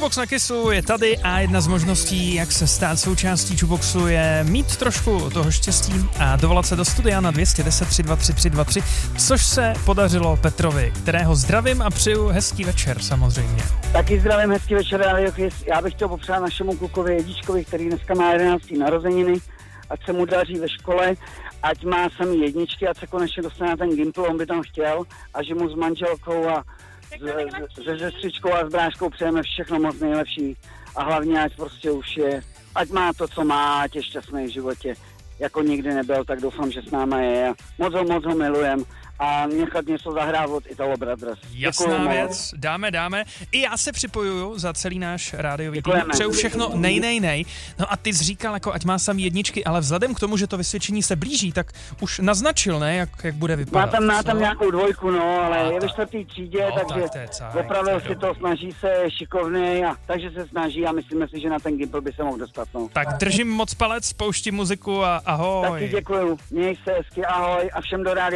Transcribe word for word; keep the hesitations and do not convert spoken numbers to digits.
Jukebox na Kissu je tady a jedna z možností, jak se stát součástí Jukeboxu, je mít trošku toho štěstí a dovolat se do studia na dvě stě deset tři dva tři tři dva tři, což se podařilo Petrovi, kterého zdravím a přeju hezký večer samozřejmě. Taky zdravím, hezký večer, Radio Kiss. Já bych chtěl popřát našemu klukovi Jedíčkovi, který dneska má jedenácté narozeniny, ať se mu daří ve škole, ať má samý jedničky, ať se konečně dostane na ten Gimpl, on by tam chtěl, a že mu s manželkou a se sestřičkou a s bráškou přejeme všechno moc nejlepší a hlavně ať prostě už je, ať má to, co má, ať je šťastný v životě, jako nikdy nebyl, tak doufám, že s náma je a moc ho, moc ho milujem a nechat něco zahrát od Italo Brothers. Jasná Děkuju, věc, dáme, dáme. I já se připojuju za celý náš rádiový tým. Děkujeme. Přeju všechno nej, nej, nej. No a ty jsi říkal, jako ať má samý jedničky, ale vzhledem k tomu, že to vysvědčení se blíží, tak už naznačil, ne, jak, jak bude vypadat. Má tam, má tam co? nějakou dvojku, no, ale A je tak. ve čtvrtý třídě, No, takže tak cajk, opravdu to si to snaží se, je šikovný, a takže se snaží a myslíme si, že na ten Gimpl by se mohl dostat, no. Tak držím moc palec, pouštím muziku a ahoj. Taky děkuju, měj se hezky, ahoj a všem do rádia.